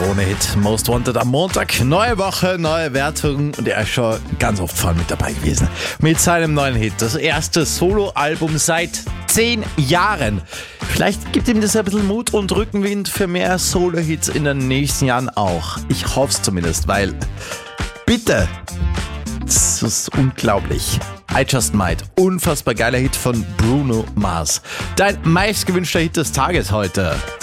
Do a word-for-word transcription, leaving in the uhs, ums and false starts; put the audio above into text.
Krone-Hit Most Wanted am Montag. Neue Woche, neue Wertung und er ist schon ganz oft vorne mit dabei gewesen. Mit seinem neuen Hit. Das erste Soloalbum seit zehn Jahren. Vielleicht gibt ihm das ein bisschen Mut und Rückenwind für mehr Solo-Hits in den nächsten Jahren auch. Ich hoffe es zumindest, weil bitte, das ist unglaublich. I Just Might. Unfassbar geiler Hit von Bruno Mars. Dein meistgewünschter Hit des Tages heute.